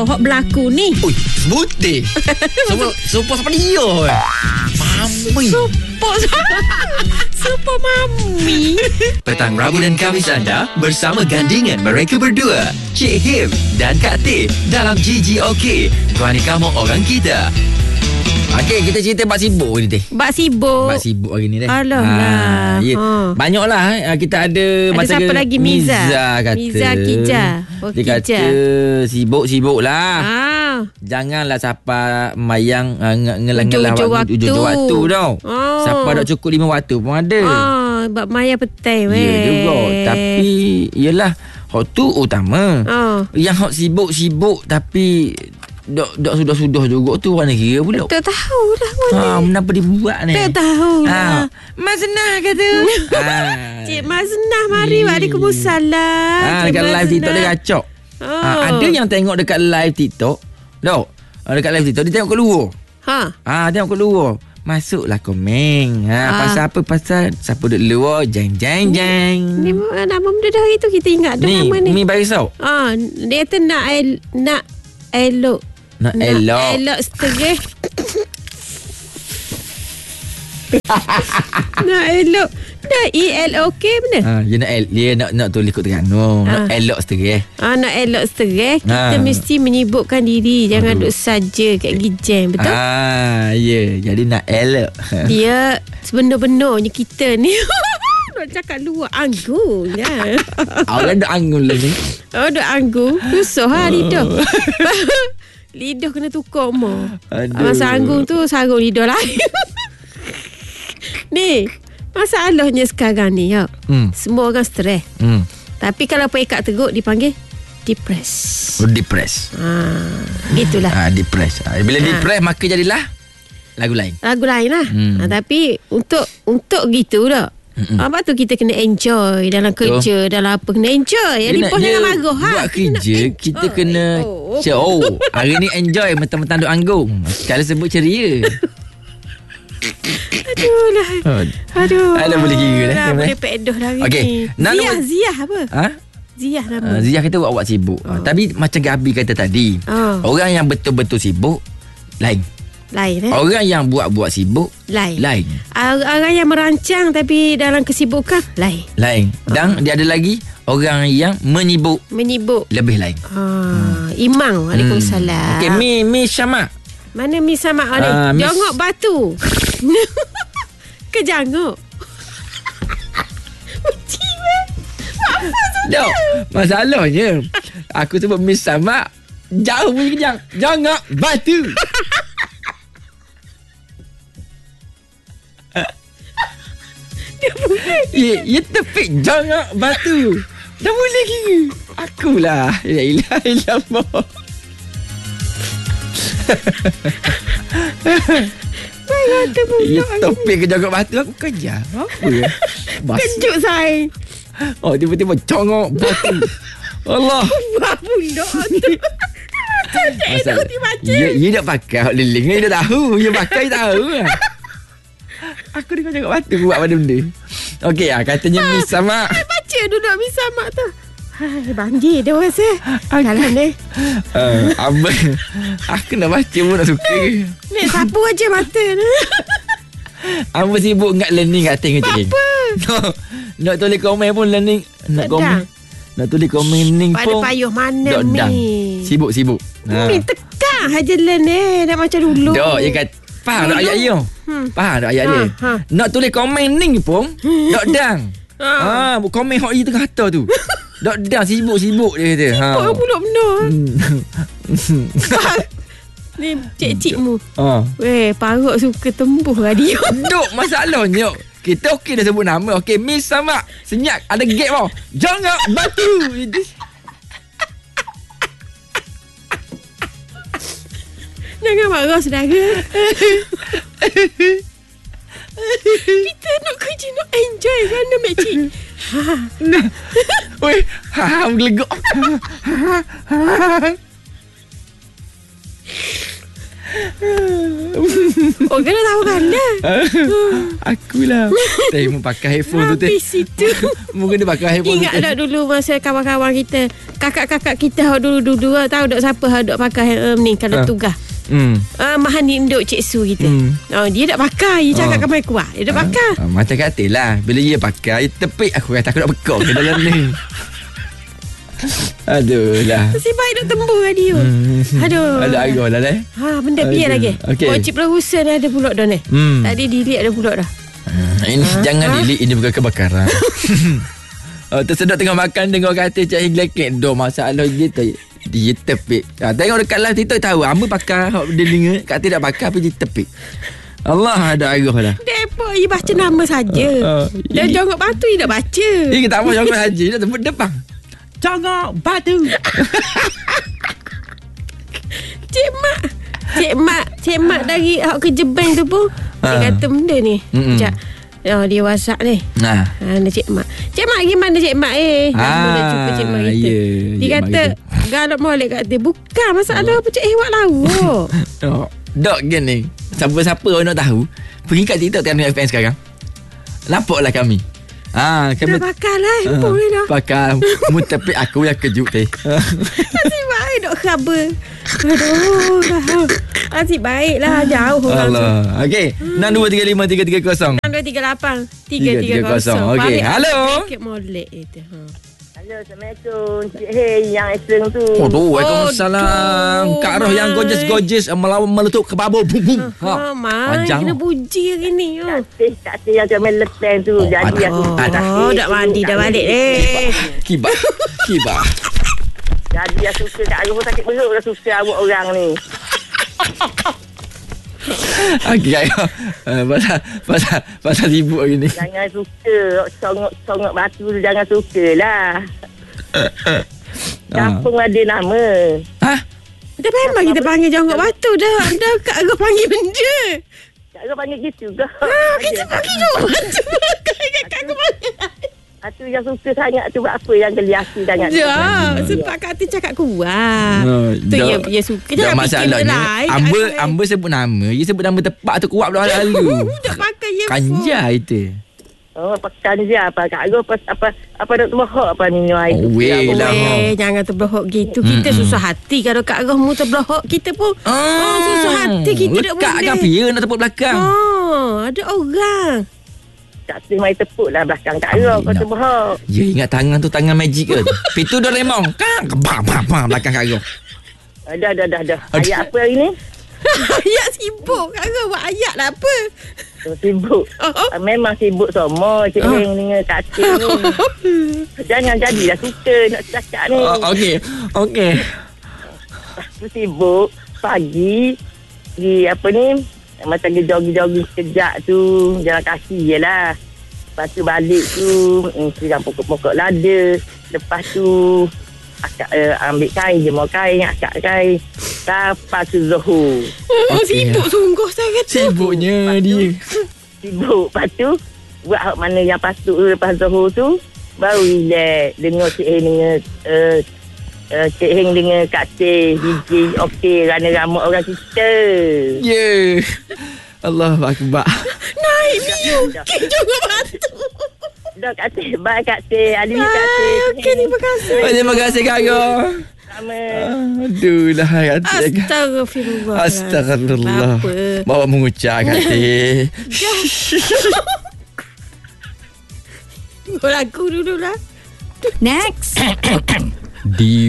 hok berlaku ni. Ui, sebutih. Supo siapa dia? Mami. Supo mami. Petang Rabu dan Khamis anda bersama gandingan mereka berdua, Cik Him dan Kak Teh dalam GGOK. Tuan kamu orang kita. Okey, kita cerita bak sibuk ni Teh. Bak sibuk. Bak sibuk hari ni Teh. Alah lah. Ya. Banyaklah kita ada siapa lagi? Miza kata. Miza Kija. Dia kata sibuk-sibuk lah. Janganlah siapa mayang ngelang-ngelang ujung waktu tau. Siapa dah cukup 5 waktu pun ada. Bab maya petai weh. Ya juga. Tapi yelah, hak tu utama. Yang hak sibuk-sibuk tapi Dok sudah juga tu mana kira pula. Tak tahu dah mana. Kenapa dia buat ni? Tak tahu lah. Mas Senah kata. Cik Mas Senah mari Waalaikumsalam. Dekat live TikTok dia kacok. Ada yang tengok dekat live TikTok. Dok, dekat live TikTok dia tengok kat luar. Tengok kat luar. Masuklah komen. Pasal apa? Pasal siapa duduk luar jeng. Ni nama benda dah itu kita ingat dah nama ni. Ni bagi tahu. Dia kata nak elok. Nak elok. Elok setengah. Nak elok. Dah ELOK benar? Dia nak tulis kot Terengganu. Nak elok setengah. Nak elok setengah. Kita mesti menyibukkan diri. Jangan duduk saja kat gijeng. Betul? Ya. Jadi nak elok. Dia sebenar-benarnya kita ni nak cakap luar anggun ya. Orang dah anggun lah ni. Dah anggun. Susah lidah. Lidah kena tukar mah. Masa anggun tu sarung lidah lain. Ni masalahnya sekarang ni ya. Semua orang stres. Tapi kalau pekat teruk dipanggil depress. Depress. Gitulah. Depress. Bila depress maka jadilah lagu lain. Lagu lain lah. Tapi untuk gitu dah. Apa tu kita kena enjoy dalam kerja, dalam apa kena enjoy. Yang ni pun jangan marah. Buat kerja kita kena hari ni enjoy mentang-mentang duk anggung. Sekali sebut ceria. Aduh boleh kira dah. Boleh pedoh dah hari ni. Ziyah apa? Ziyah nama. Ziyah kita buat sibuk. Tapi macam Gabi kata tadi, orang yang betul-betul sibuk lain. Orang yang buat sibuk lain. Orang yang merancang tapi dalam kesibukan lain. Dan dia ada lagi orang yang menyibuk lebih lain. Imam. Waalaikumsalam. Okey, Mi Syama. Mana Mi Syama ni? Jongok batu. Kejangok. Dok, masalahnya aku sebut Mi Syama jauh punya kejang. Jongok batu. Ya tepik jongok batu. Dah boleh kira. Akulah. La ilaha illallah. Ya tepik ke jongok batu. Aku kejar. Apa ya? Kejut saya. Tiba-tiba jongok batu. Allah. Bunda tu. Macam dia nak pakai hak liling. Dia dah tahu. Dia pakai tahu. Aku dengar jongok batu buat pada benda. Okey, katanya Mi Sama. Baca duduk Mi Sama tu. Banjir dia rasa. Jalan ni. Aku nak baca pun nak suka. Ni sapu aja mata ni. Apa sibuk nak learning kat tengok cik. Apa? Nak tulis komen pun learning. Nak tulis komen pun. Pada payuh mana Mi? Sibuk. Mi tekang aja learn ni. Dah macam dulu. Dok, dia kata faham tak ayat dia? Faham tak ayat dia? Nak tulis komen ni pun dok dang. Komen hok dia tengah kata tu. Dok dang sibuk dia kata. Sibuk pula benar. Ni cik-cikmu. Weh, parut suka tembuh radio. Dok, masalahnya kita okey dah sebut nama. Okey, Mi Sama. Senyap ada gap tau. Jongok batu. Jangan marah saudara. Kita nak kerja, nak enjoy kan Mek Cik. Weh, gelegak. Oh, kena tahu kan dah. Akulah. Mu pakai headphone tu. Habis itu. Mungkin dia pakai headphone. Ingat tak dulu masa kawan-kawan kita, kakak-kakak kita dulu tahu tak siapa duk pakai ni kalau tugas. Mahani induk Cik Su kita. Dia tak pakai. Dia cakap kami kuat. Dia tak pakai. Macam katalah, bila dia pakai tepik, aku kata aku nak bekok ke dalam ni. Aduh lah. Nasib baik nak tembur radio. Aduh. Ada arah lah leh. Benda biar lagi. Okay. Wajib producer dah ada pulak dah ni. Tadi delete ada pulak dah. Ini jangan delete. Ini bukan kebakaran. Tersedot tengah makan, dengar kata Cik Hilakit. Masalah dia tepik. Tengok dekat live TikTok tahu. Amba pakai dia dengar. Kata tak pakai apa dia tepik. Allah ada arah lah. Depok dia baca nama saja. Dan Jongok Batu dia nak baca. Dia tak mau Jongok saja. Dia tebut depan. Jongok Batu. Cik Mak dari kerja bank tu pun dia kata benda ni. Sekejap. Dia WhatsApp ni. Cik Mak gimana Cik Mak dah jumpa Cik Mak kita. Dia kata galak molek kat dia. Bukan masalah apa Cik Wak lawa. Dok gini. Siapa-siapa orang nak tahu, pergi kat TikTok Terengganu FM sekarang. Nampaklah kami. Kami dah pakai lah handphone ni dah. Pakai. Tapi aku yang kejut Nasib baik dok khabar. Aduh. Nasib baik lah. Jauh orang tu. Okey. 62353330. 6238-330. Okey. Halo. Sikit molek itu. Halo, Assalamualaikum. Cik Hei yang Eseng tu. Waalaikumsalam. Kak Roh yang gorgeous melawan meletup ke babur. Bum. Mai kena puji hari ni. Tak yang Jamil Leteng tu. Jadi aku dah mandi dah balik Kibar. Jadi aku suka Kak Roh sakit perut dah suka awak orang ni. Okey, pasal sibuk hari ni. Jangan suka songok batu tu, jangan sukalah. Kampung ada nama. Dah memang kita panggil Jongok Batu dah. Anda Kak Agah panggil benda. Kak Agah panggil gitu ke? Kita panggil Jongok Batu. Kak Agah panggil. Itu yang suka sangat tu apa yang geliasi sangat. Sebab Kak Ati cakap kuat. Tu dia suka. Jangan masalahnya Amba sebut nama. Dia sebut nama tepat tu kuat belah lalu. Tak pakai earphone. Kanja itu. Pakai je apa Kak Agah apa nak terbohok apa minum air. Jangan terbohok gitu. Kita susah hati kalau Kak Agah mu terbohok kita pun. Susah hati kita tak boleh. Lekat kan pia nak tepuk belakang. Ada orang. Tak boleh tepuk lah belakang Kak Agah kau terbohok. Ya, ingat tangan tu tangan magic ke? Pintu Doraemon. Bam belakang Kak Agah. Dah. Ayat apa hari ni? Ayat sibuk Kak Agah buat ayat lah apa? Sibuk. Memang sibuk semua. Cik Heng dengan Kak Cik ni. Jangan jadilah suka nak cakap ni. Okey. Aku sibuk pagi di apa ni, macam jogging sekejap tu, jalan kaki je lah. Lepas tu balik tu sidang pokok-pokok lada. Lepas tu akak ambil kain, jemur kain, akak kain sampai tu Zuhur. Sibuk sungguh saya kata. Sibuknya dia. Sibuk. Lepas tu buat hak mana yang patut lepas Zuhur tu, baru relax dengar Cik Heng dengan Cik Heng dengan Kak Cik DJ. Okey, rana-rama orang kita. Allahu Akbar. Naik ni juga batu. Dah Kak Cik. Bye Kak Cik. Adi Kak Cik. Okey, terima kasih. Terima kasih Kak Agah. Sama. Aduh lah Kak Cik. Astagfirullah. Bawa mengucap Kak Cik. Lagu dulu lah. Next. Di